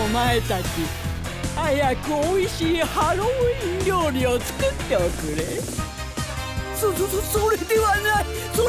お前たち、早くおいしいハロウィン料理を作っておくれ。 それではない、そ